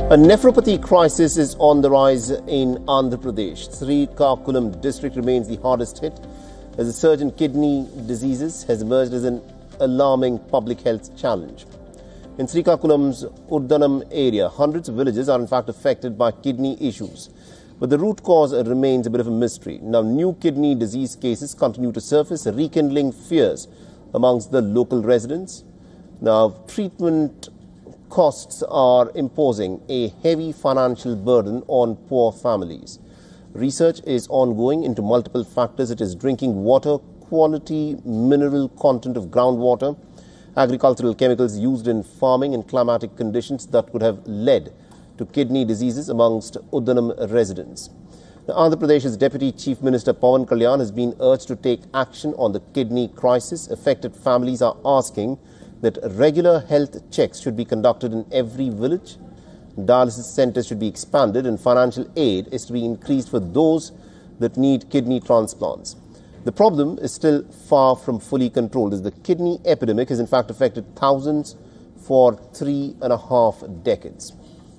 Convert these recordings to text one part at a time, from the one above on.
A nephropathy crisis is on the rise in Andhra Pradesh. Srikakulam district remains the hardest hit as the surge in kidney diseases has emerged as an alarming public health challenge. In Srikakulam's Uddanam area, hundreds of villages are in fact affected by kidney issues. But the root cause remains a bit of a mystery. Now, new kidney disease cases continue to surface, rekindling fears amongst the local residents. Now, treatment costs are imposing a heavy financial burden on poor families. Research is ongoing into multiple factors such as drinking water, quality, mineral content of groundwater, agricultural chemicals used in farming and climatic conditions that could have led to kidney diseases amongst Uddanam residents. Now, Andhra Pradesh's Deputy Chief Minister Pawan Kalyan has been urged to take action on the kidney crisis. Affected families are asking that regular health checks should be conducted in every village. Dialysis centers should be expanded and financial aid is to be increased for those that need kidney transplants. The problem is still far from fully controlled as the kidney epidemic has in fact affected thousands for 3.5 decades.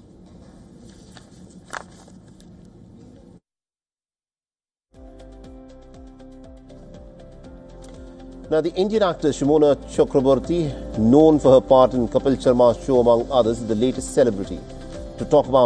Now, the Indian actor Shimona Chakraborty, known for her part in Kapil Sharma's show among others, is the latest celebrity to talk about